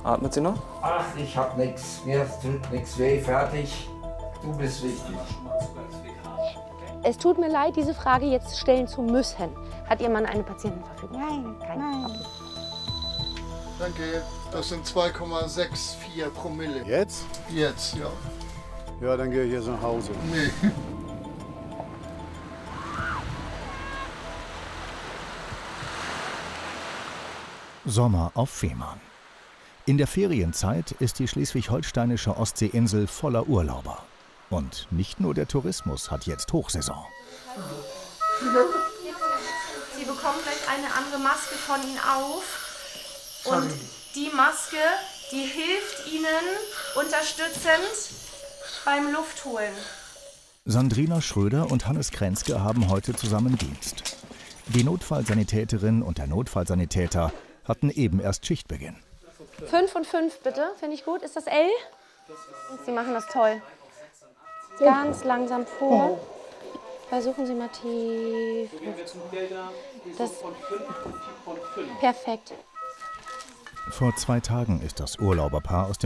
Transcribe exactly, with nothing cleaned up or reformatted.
Atmet sie noch? Ach, ich hab nix. Mir tut nix weh. Fertig. Du bist wichtig. Es tut mir leid, diese Frage jetzt stellen zu müssen. Hat Ihr Mann eine Patientenverfügung? Nein, keine. Nein. Danke. Das sind zwei Komma vierundsechzig Promille. Jetzt? Jetzt, ja. Ja, dann gehe ich jetzt nach Hause. Nee. Sommer auf Fehmarn. In der Ferienzeit ist die schleswig-holsteinische Ostseeinsel voller Urlauber. Und nicht nur der Tourismus hat jetzt Hochsaison. Sie bekommen gleich eine andere Maske von Ihnen auf. Und die Maske, die hilft Ihnen unterstützend beim Luftholen. Sandrina Schröder und Hannes Kränzke haben heute zusammen Dienst. Die Notfallsanitäterin und der Notfallsanitäter hatten eben erst Schichtbeginn. Fünf und fünf bitte, finde ich gut. Ist das L? Sie machen das toll. Ganz langsam vor. Versuchen Sie mal tief. Das perfekt. Vor zwei Tagen ist das Urlauberpaar aus dem